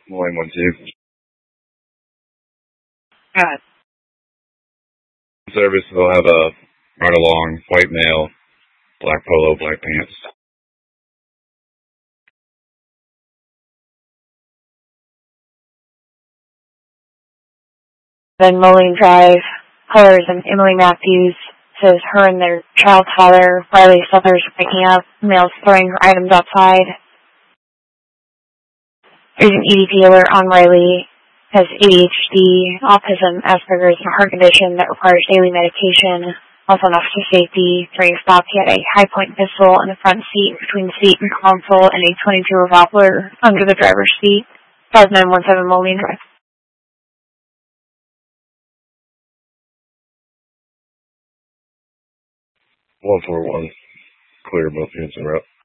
Moline 1-2. Service will have a ride along, white male, black polo, black pants. Then Moline Drive, colors of Emily Matthews, says her and their child father, Riley Southers, picking up, males throwing her items outside. There's an EDP alert on Riley, has ADHD, autism, Asperger's, and a heart condition that requires daily medication. Also on officer safety. During a stop, he had a high-point pistol in the front seat, between the seat and console, and a .22 revolver under the driver's seat. 5917 Moline Drive. 141. Clear both units en route.